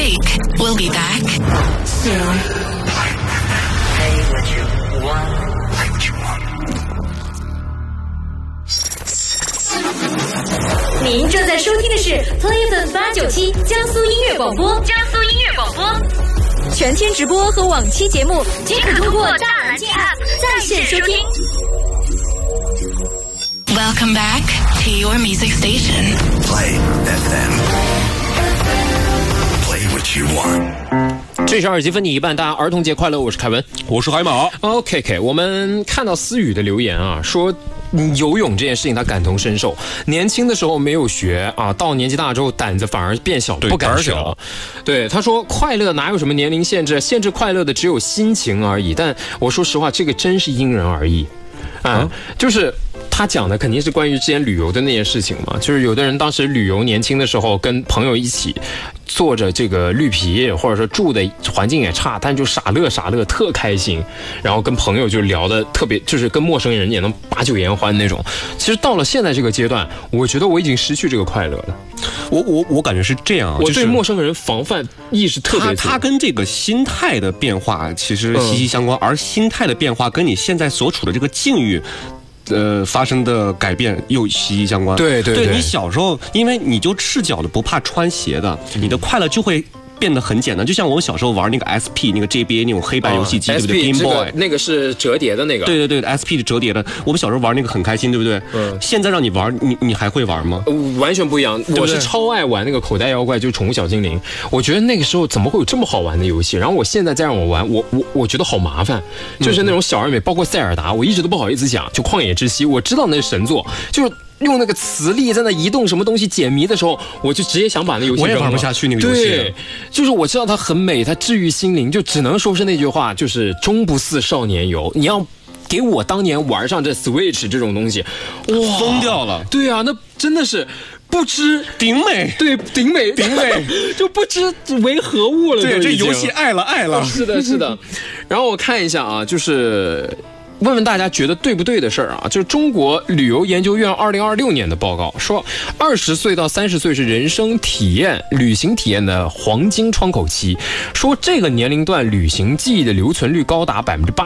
break. We'll be back soon. Play what you want. Play what you want. 您正在收听的是 Play FM897 江苏音乐广播，江苏音乐广播，全天直播和往期节目皆可通过大蓝鲸 App 在线收听。 Welcome back to your music station. Play FM. Play what you want. 这是耳机分你一半，大家儿童节快乐！我是凯文， 我是海马。 OK， 我们看到思雨的留言啊，说游泳这件事情他感同身受，年轻的时候没有学啊，到年纪大之后胆子反而变小，不敢学了。对，他说快乐哪有什么年龄限制，限制快乐的只有心情而已。但我说实话，这个真是因人而异啊，就是他讲的肯定是关于之前旅游的那件事情嘛，就是有的人当时旅游年轻的时候跟朋友一起坐着这个绿皮，或者说住的环境也差，但就傻乐特开心，然后跟朋友就聊得特别，就是跟陌生人也能把酒言欢那种。其实到了现在这个阶段，我觉得我已经失去这个快乐了。 我感觉是这样， 我对陌生人防范意识特别足。 他跟这个心态的变化其实息息相关，而心态的变化跟你现在所处的这个境遇发生的改变又息息相关。 对， 你小时候因为你就赤脚的不怕穿鞋的，你的快乐就会变得很简单。就像我小时候玩那个 SP 那个 GBA 那种黑白游戏机，对不对 ？Game Boy 那个是折叠的那个。 对 SP 是折叠的。我们小时候玩那个很开心，对不对？现在让你玩，你还会玩吗？ 完全不一样。我是超爱玩那个口袋妖怪，就是宠物小精灵。我觉得那个时候怎么会有这么好玩的游戏？然后我现在再让我玩，我觉得好麻烦。就是那种小而美，包括塞尔达，我一直都不好意思讲。就旷野之息，我知道那是神作，就是用那个磁力在那移动什么东西解谜的时候，我就直接想把那游戏扔了。 我也玩不下去那个游戏。 对，就是我知道它很美，它治愈心灵，就只能说是那句话，就是终不似少年游。你要给我当年玩上这 Switch 这种东西，哇， 疯掉了。 对啊，那真的是不知顶美， 对，顶美，就不知为何物了。 对，这游戏爱了。 是的。然后我看一下啊，就是问问大家觉得对不对的事儿啊，就是中国旅游研究院2026年的报告说，20岁到30岁是人生旅行体验的黄金窗口期，说这个年龄段旅行记忆的留存率高达80%。